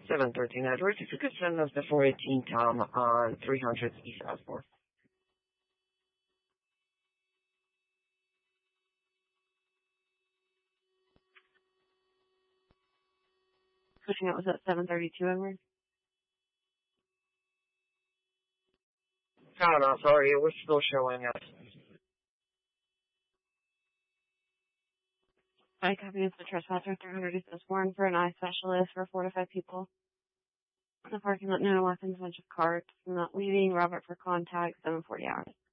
713 Edwards. If you could send us the 418 Tom on 300 East Osborne. Pushing out was at 732 Edward. No, sorry, it was still showing us. I copy is the trespasser 300 East Osborne for an eye specialist for 4 to 5 people. In the parking lot, no weapons, bunch of carts. Not leaving. Robert for contact, 740 hours.